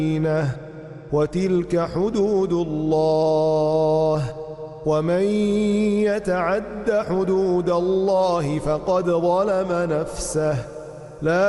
وتلك حدود الله ومن يتعد حدود الله فقد ظلم نفسه لا